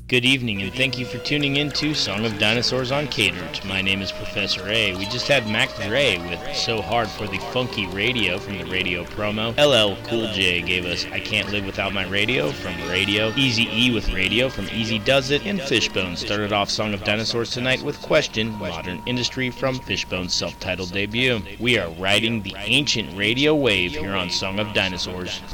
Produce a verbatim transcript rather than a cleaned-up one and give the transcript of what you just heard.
Good evening, and thank you for tuning in to Song of Dinosaurs on Catered. My name is Professor A. We just had Mac Dre with So Hard for the Funky Radio from the radio promo. L L Cool J gave us I Can't Live Without My Radio from Radio. Easy E with Radio from Easy Does It. And Fishbone started off Song of Dinosaurs tonight with Question, Modern Industry from Fishbone's self-titled debut. We are riding the ancient radio wave here on Song of Dinosaurs.